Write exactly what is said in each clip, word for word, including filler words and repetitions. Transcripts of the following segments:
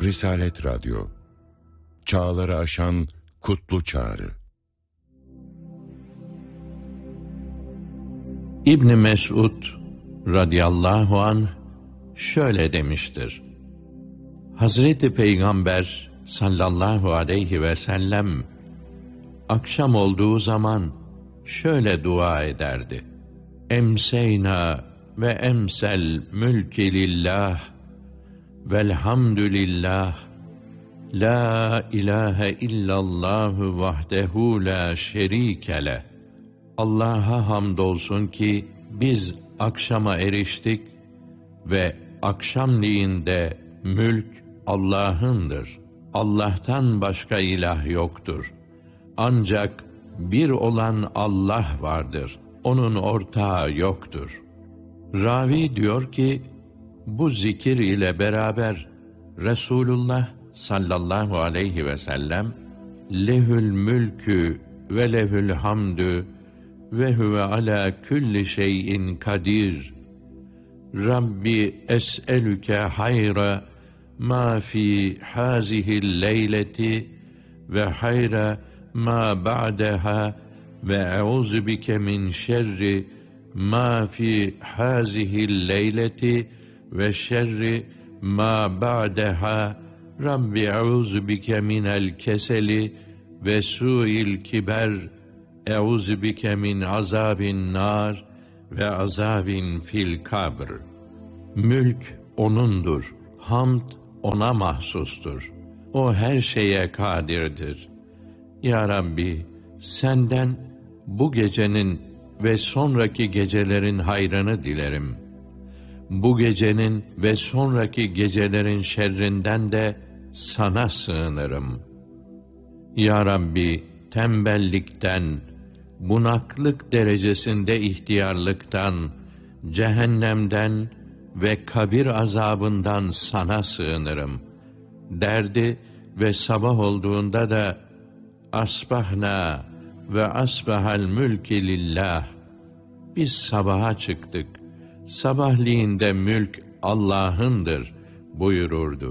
Risalet Radyo, çağları aşan kutlu çağrı. İbn Mesud radıyallahu anh şöyle demiştir: Hazreti Peygamber sallallahu aleyhi ve sellem akşam olduğu zaman şöyle dua ederdi: Emseyna ve emsel mülki lillah velhamdülillah la ilahe illallahu vahdehu la şerike leh. Allah'a hamdolsun ki biz akşama eriştik ve akşamleyin mülk Allah'ındır. Allah'tan başka ilah yoktur. Ancak bir olan Allah vardır. Onun ortağı yoktur. Ravi diyor ki, bu zikir ile beraber Resulullah sallallahu aleyhi ve sellem lehül mülkü ve lehül hamdü ve huve ala külli şeyin kadir. Rabbi es'elüke hayra ma fi hazihil leyleti ve hayra ma ba'daha ve eûzu bike min şerri ma fi hazihil leyleti ve şerri ma ba'daha. Rabbi eûzu bike minel keseli ve su'il kiber. Eûzu bike min azabin nar ve azabin fil kabr. Mülk O'nundur, hamd O'na mahsustur. O her şeye kadirdir. Ya Rabbi, senden bu gecenin ve sonraki gecelerin hayrını dilerim. Bu gecenin ve sonraki gecelerin şerrinden de sana sığınırım. Ya Rabbi, tembellikten, bunaklık derecesinde ihtiyarlıktan, cehennemden ve kabir azabından sana sığınırım. Derdi ve sabah olduğunda da asbahna ve asbahal mülki lillah. Biz sabaha çıktık. Sabahleyin de mülk Allah'ındır buyururdu.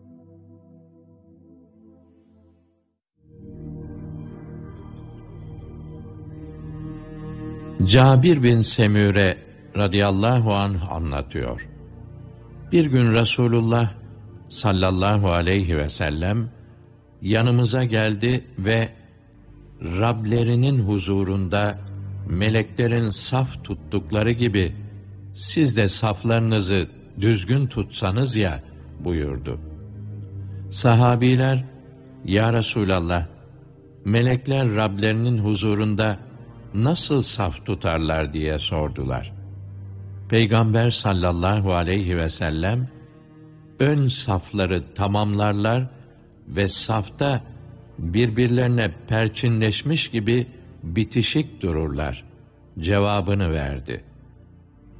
Cabir bin Semüre radıyallahu anh anlatıyor. Bir gün Resulullah sallallahu aleyhi ve sellem yanımıza geldi ve Rablerinin huzurunda meleklerin saf tuttukları gibi siz de saflarınızı düzgün tutsanız ya buyurdu. Sahabiler, ya Resulallah, melekler Rablerinin huzurunda nasıl saf tutarlar diye sordular. Peygamber sallallahu aleyhi ve sellem ön safları tamamlarlar ve safta birbirlerine perçinleşmiş gibi bitişik dururlar cevabını verdi.